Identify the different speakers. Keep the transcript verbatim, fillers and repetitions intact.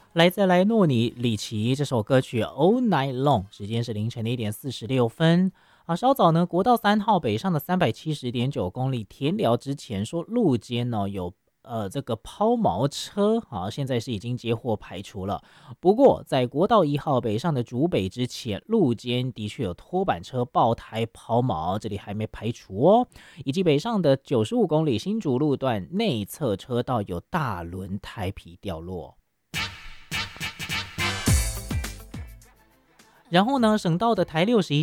Speaker 1: 来自莱诺尼里奇这首歌曲《All Night Long》，时间是凌晨的一点四十六分。啊，稍早呢，国道三号北上的三百七十点九公里田寮之前说路肩呢有呃这个抛锚车，好，现在是已经接获排除了。不过在国道一号北上的竹北之前，路肩的确有拖板车爆胎抛锚，这里还没排除哦。以及北上的九十五公里新竹路段内侧车道有大轮胎皮掉落。然后呢，省道的台六十一